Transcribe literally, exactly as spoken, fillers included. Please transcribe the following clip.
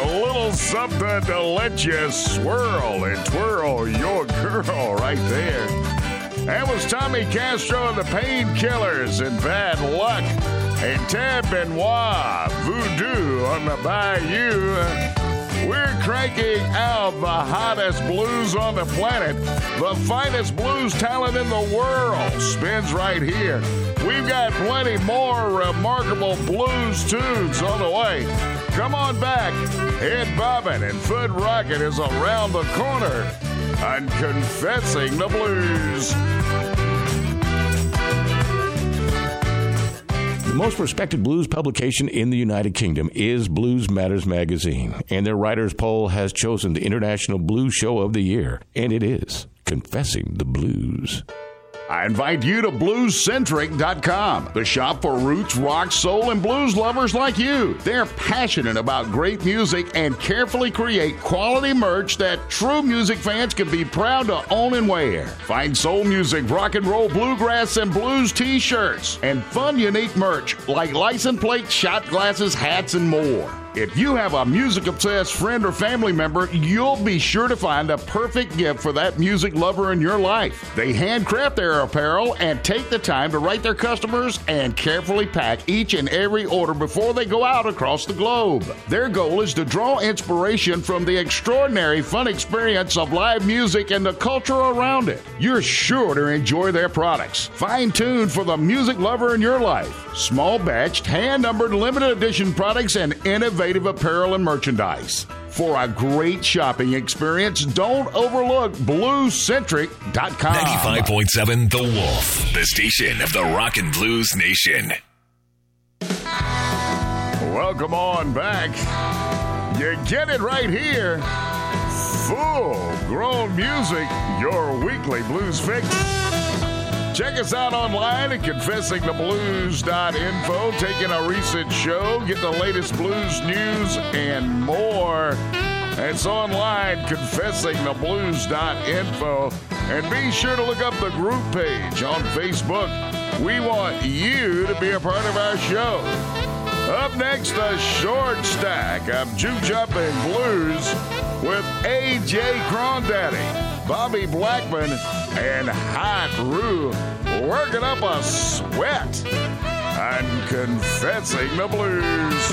A little something to let you swirl and twirl your girl right there. That was Tommy Castro and the Painkillers and Bad Luck. And Ted Benoit, Voodoo on the Bayou. We're cranking out the hottest blues on the planet. The finest blues talent in the world spins right here. We've got plenty more remarkable blues tunes on the way. Come on back. Head bobbing and foot rocking is around the corner on Confessing the Blues. The most respected blues publication in the United Kingdom is Blues Matters Magazine, and their writers' poll has chosen the International Blues Show of the Year, and it is Confessing the Blues. I invite you to blues centric dot com, the shop for roots, rock, soul, and blues lovers like you. They're passionate about great music and carefully create quality merch that true music fans can be proud to own and wear. Find soul music, rock and roll, bluegrass, and blues t-shirts, and fun, unique merch like license plates, shot glasses, hats, and more. If you have a music-obsessed friend or family member, you'll be sure to find a perfect gift for that music lover in your life. They handcraft their apparel and take the time to write their customers and carefully pack each and every order before they go out across the globe. Their goal is to draw inspiration from the extraordinary fun experience of live music and the culture around it. You're sure to enjoy their products. Fine-tuned for the music lover in your life. Small batched, hand-numbered, limited edition products and innovative apparel and merchandise. For a great shopping experience, don't overlook blues centric dot com. ninety-five point seven The Wolf, the station of the rock and blues nation. Welcome on back. You get it right here. Full-grown music, your weekly blues fix. Check us out online at confessing the blues dot info. Taking a recent show, get the latest blues news and more. It's online, confessing the blues dot info. And be sure to look up the group page on Facebook. We want you to be a part of our show. Up next, a short stack of juke-jumping blues with A J Crawdaddy, Bobby Blackman, and Hot Roo working up a sweat on Confessing the Blues.